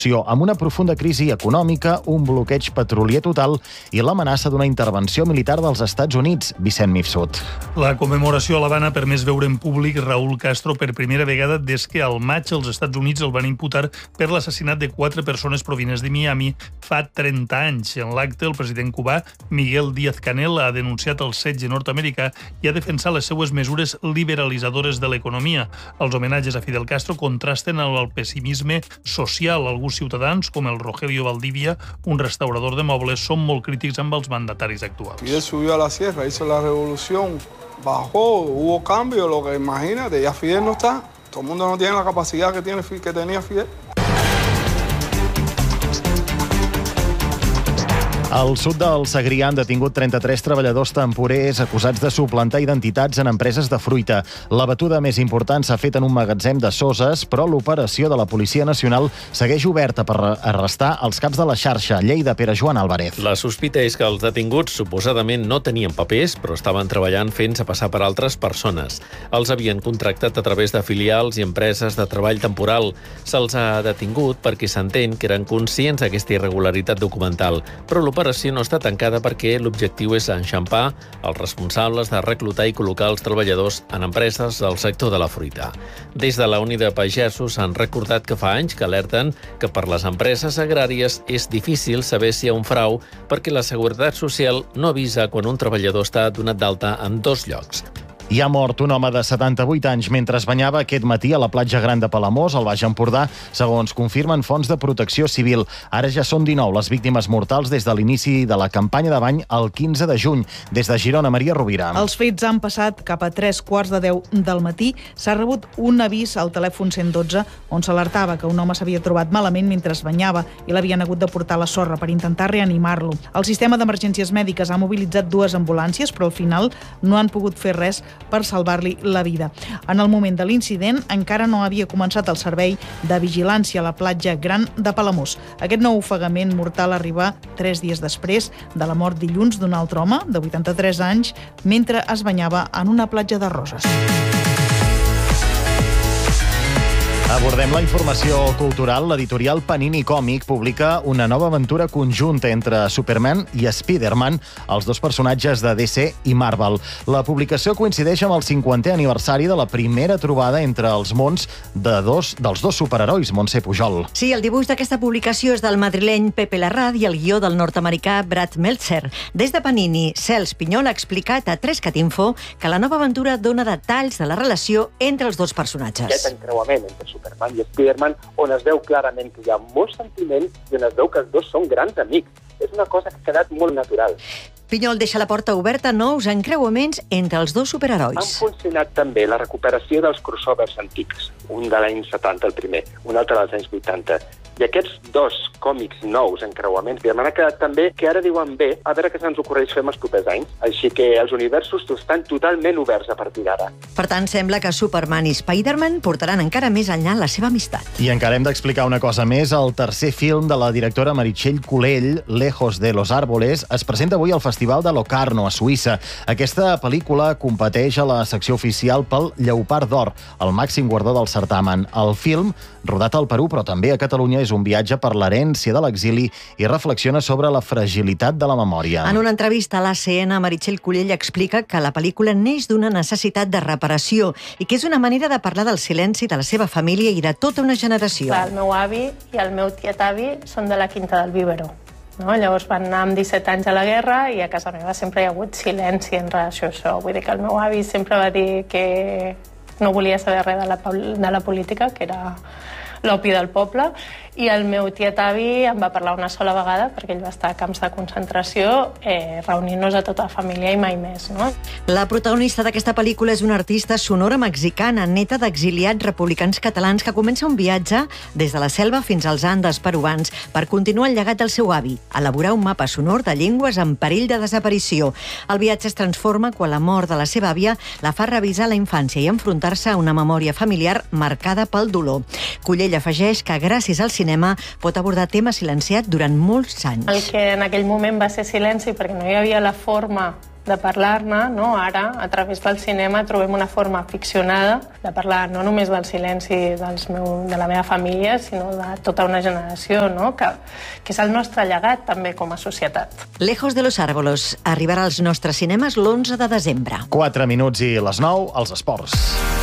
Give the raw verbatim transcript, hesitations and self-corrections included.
amb una profunda crisi econòmica, un bloqueig petrolier total i l'amenaça d'una intervenció militar dels Estats Units. Vicent Mifsud. La commemoració a l'Havana ha permès veure en públic Raúl Castro per primera vegada des que al maig els Estats Units el van imputar per l'assassinat de quatre persones provinents de Miami fa trenta anys. En l'acte, el president cubà, Miguel Díaz-Canel, ha denunciat el setge nord-americà i ha defensat les seues mesures liberalitzadores de l'economia. Els homenatges a Fidel Castro contrasten amb el pessimisme social. Alguns ciutadans, com el Rogelio Valdivia, un restaurador de mobles, són molt crítics amb els mandataris actuals. Fidel subió a la sierra, hizo la revolución, bajó, hubo cambio, lo que imagínate, ya Fidel no está. Todo el mundo no tiene la capacidad que, tiene, que tenía Fidel. Al sud del Segrià han detingut trenta-tres treballadors temporers acusats de suplantar identitats en empreses de fruita. La batuda més important s'ha fet en un magatzem de Soses, però l'operació de la Policia Nacional segueix oberta per arrestar els caps de la xarxa. Lleida, Pere Joan Álvarez. La sospita és que els detinguts suposadament no tenien papers, però estaven treballant fent-se passar per altres persones. Els havien contractat a través de filials i empreses de treball temporal. Se'ls ha detingut perquè s'entén que eren conscients d'aquesta irregularitat documental, però l'operació L'operació no està tancada perquè l'objectiu és enxampar els responsables de reclutar i col·locar els treballadors en empreses del sector de la fruita. Des de la Unió de Pagesos han recordat que fa anys que alerten que per les empreses agràries és difícil saber si hi ha un frau perquè la Seguretat Social no avisa quan un treballador està donat d'alta en dos llocs. Hi ha mort un home de setanta-vuit anys mentre es banyava aquest matí a la platja Gran de Palamós, al Baix Empordà, segons confirmen fonts de protecció civil. Ara ja són dinou les víctimes mortals des de l'inici de la campanya de bany el quinze de juny. Des de Girona, Maria Rovira. Els fets han passat cap a tres quarts de deu del matí. S'ha rebut un avís al telèfon cent dotze on s'alertava que un home s'havia trobat malament mentre es banyava i l'havien hagut de portar a la sorra per intentar reanimar-lo. El sistema d'emergències mèdiques ha mobilitzat dues ambulàncies, però al final no han pogut fer res per salvar-li la vida. En el moment de l'incident encara no havia començat el servei de vigilància a la platja Gran de Palamós. Aquest nou ofegament mortal arriba tres dies després de la mort dilluns d'un altre home de vuitanta-tres anys mentre es banyava en una platja de Roses. Abordem la informació cultural. L'editorial Panini Còmic publica una nova aventura conjunta entre Superman i Spider-Man, els dos personatges de D C i Marvel. La publicació coincideix amb el cinquantè aniversari de la primera trobada entre els mons de dos, dels dos superherois, Montse Pujol. Sí, el dibuix d'aquesta publicació és del madrileny Pepe Larraz i el guió del nord-americà Brad Meltzer. Des de Panini, Cels Pinyol ha explicat a tres cat info que la nova aventura dona detalls de la relació entre els dos personatges. Aquest encreuament entre Superman i Spider-Man, on es veu clarament que hi ha molts sentiments i on es veu que els dos són grans amics. És una cosa que ha quedat molt natural. Pinyol deixa la porta oberta a nous encreuaments entre els dos superherois. Han funcionat també la recuperació dels crossovers antics, un de l'any setanta, el primer, un altre dels anys vuitanta. I aquests dos còmics nous, encreuaments, m'ha quedat també que ara diuen bé, a veure què se'ns ocorreix fer en els propers anys. Així que els universos estan totalment oberts a partir d'ara. Per tant, sembla que Superman i Spider-Man portaran encara més enllà la seva amistat. I encara hem d'explicar una cosa més. El tercer film de la directora Meritxell Colell, Lejos de los Árboles, es presenta avui al Festival de Locarno, a Suïssa. Aquesta pel·lícula competeix a la secció oficial pel Lleopard d'Or, el màxim guardó del certamen. El film, rodat al Perú, però també a Catalunya, és un viatge per l'herència de l'exili i reflexiona sobre la fragilitat de la memòria. En una entrevista a l'A C N, Meritxell Colell explica que la pel·lícula neix d'una necessitat de reparació i que és una manera de parlar del silenci de la seva família i de tota una generació. El meu avi i el meu tiet-avi són de la Quinta del Vívero. No? Llavors van anar amb disset anys a la guerra i a casa meva sempre hi ha hagut silenci en relació a això. Vull dir que el meu avi sempre va dir que no volia saber res de la, de la política, que era l'opi del poble, i el meu tiet-avi em va parlar una sola vegada, perquè ell va estar a camps de concentració, eh, reunint-nos a tota la família i mai més. No? La protagonista d'aquesta pel·lícula és una artista sonora mexicana, neta d'exiliats republicans catalans, que comença un viatge des de la selva fins als Andes peruans per continuar el llegat del seu avi, elaborar un mapa sonor de llengües en perill de desaparició. El viatge es transforma quan la mort de la seva àvia la fa revisar la infància i enfrontar-se a una memòria familiar marcada pel dolor. Colell afegeix que gràcies al cinema pot abordar temes silenciats durant molts anys. El que en aquell moment va ser silenci perquè no hi havia la forma de parlar-ne, no? Ara, a través del cinema, trobem una forma ficcionada de parlar no només del silenci dels meu, de la meva família, sinó de tota una generació, no? que, que és el nostre llegat també com a societat. Lejos de los árboles arribarà als nostres cinemes l'onze de desembre. quatre minuts i les nou, als esports.